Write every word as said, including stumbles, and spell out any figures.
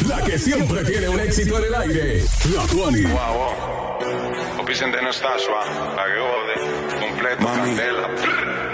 La que siempre tiene un éxito en el aire. La Tuani. Wow, wow. Opisen de Nastasua. A que gode. Completo, candela.